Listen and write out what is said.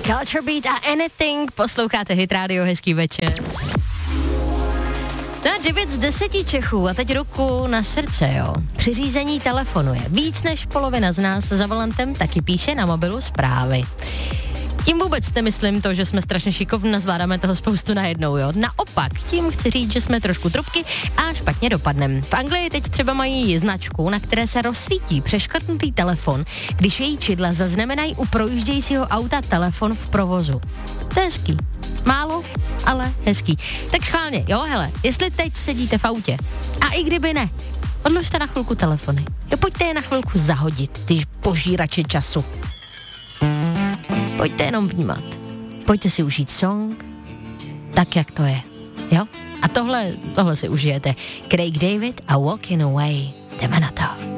Culture Beat a Anything, posloucháte Hit Radio, hezký večer. To je 9 z 10 Čechů a teď ruku na srdce, jo. Při řízení telefonu je víc než polovina z nás za volantem taky píše na mobilu zprávy. Tím vůbec nemyslím to, že jsme strašně šikovní a zvládáme toho spoustu najednou, jo. Naopak, tím chci říct, že jsme trošku trubky a špatně dopadnem. V Anglii teď třeba mají značku, na které se rozsvítí přeškrtnutý telefon, když její čidla zaznamenají u projíždějícího auta telefon v provozu. To je hezký. Málo, ale hezký. Tak schválně, jo, hele, jestli teď sedíte v autě, a i kdyby ne, odložte na chvilku telefony. Jo, pojďte je na chvilku zahodit, ty požírači času. Pojďte jenom vnímat. Pojďte si užít song, tak jak to je, jo? A tohle si užijete. Craig David a Walking Away. Jdeme na to.